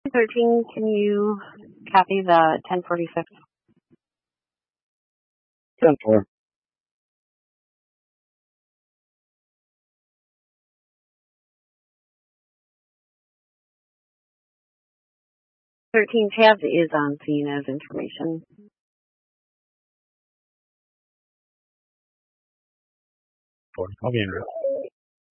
13, can you copy the 1046? 10-4. Tabs is on scene as information. I'll be in route.